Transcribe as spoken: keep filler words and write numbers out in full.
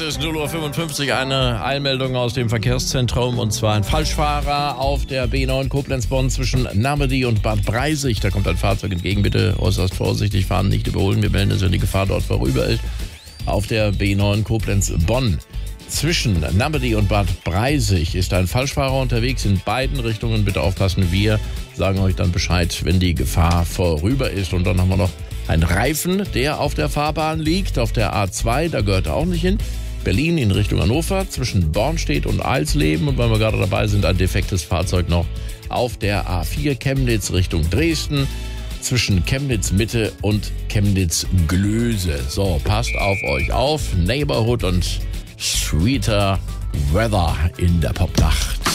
ist null Uhr fünfundfünfzig, eine Eilmeldung aus dem Verkehrszentrum, und zwar ein Falschfahrer auf der B neun Koblenz-Bonn zwischen Namedy und Bad Breisig. Da kommt ein Fahrzeug entgegen, bitte äußerst vorsichtig fahren, nicht überholen. Wir melden es, wenn die Gefahr dort vorüber ist. Auf der B neun Koblenz-Bonn zwischen Namedy und Bad Breisig ist ein Falschfahrer unterwegs in beiden Richtungen. Bitte aufpassen, wir sagen euch dann Bescheid, wenn die Gefahr vorüber ist. Und dann haben wir noch einen Reifen, der auf der Fahrbahn liegt, auf der A zwei, da gehört er auch nicht hin. Berlin in Richtung Hannover, zwischen Bornstedt und Alsleben. Und weil wir gerade dabei sind, ein defektes Fahrzeug noch auf der A vier Chemnitz Richtung Dresden, zwischen Chemnitz Mitte und Chemnitz Glöse. So, passt auf euch auf. Neighborhood und Sweeter Weather in der Popnacht.